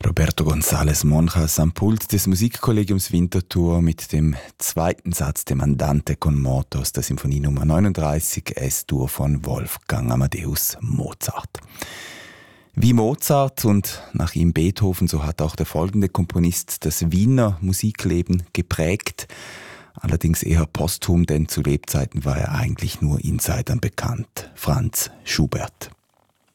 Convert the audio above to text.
Roberto González Monjas am Pult des Musikkollegiums Winterthur mit dem zweiten Satz dem Andante con moto aus der Symphonie Nummer 39 S-Dur von Wolfgang Amadeus Mozart. Wie Mozart und nach ihm Beethoven, so hat auch der folgende Komponist das Wiener Musikleben geprägt. Allerdings eher posthum, denn zu Lebzeiten war er eigentlich nur Insidern bekannt. Franz Schubert.